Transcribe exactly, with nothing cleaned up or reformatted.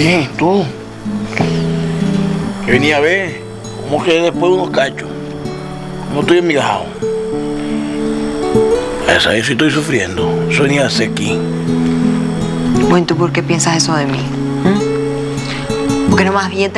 ¿Quién? ¿Tú? Que venía a ver cómo que después de unos cachos. No estoy enmigajado. A esa sí estoy sufriendo. Soy ni hace aquí. Bueno, ¿tú por qué piensas eso de mí? ¿Mm? Porque no más bien te